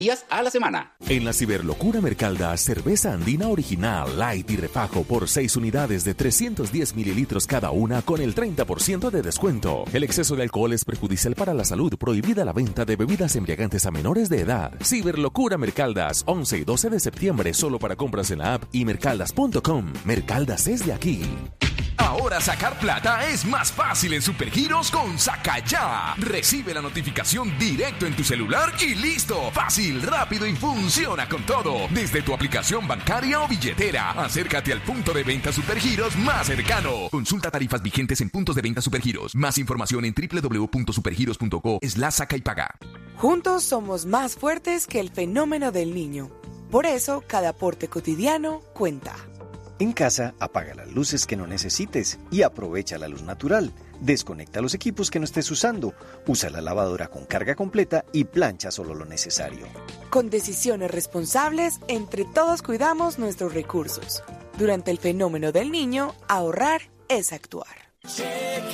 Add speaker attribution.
Speaker 1: días a la semana.
Speaker 2: En la Ciberlocura Mercalda, cerveza andina original, light y refajo por 6 unidades de 310 mililitros cada una con el 30% de descuento. El exceso de alcohol es perjudicial para la salud. Prohibida la venta de bebidas embriagantes a menores de edad. Ciberlocura Mercaldas, 11 y 12 de septiembre, solo para compras en la app y mercaldas.com. Mercaldas es de aquí.
Speaker 3: Ahora sacar plata es más fácil en Supergiros con Sacaya. Recibe la notificación directo en tu celular y listo. Fácil, rápido y funciona con todo. Desde tu aplicación bancaria o billetera. Acércate al punto de venta Supergiros más cercano. Consulta tarifas vigentes en puntos de venta Supergiros. Más información en www.supergiros.co/saca y paga.
Speaker 4: Juntos somos más fuertes que el fenómeno del niño. Por eso, cada aporte cotidiano cuenta.
Speaker 5: En casa, apaga las luces que no necesites y aprovecha la luz natural. Desconecta los equipos que no estés usando. Usa la lavadora con carga completa y plancha solo lo necesario.
Speaker 4: Con decisiones responsables, entre todos cuidamos nuestros recursos. Durante el fenómeno del niño, ahorrar es actuar.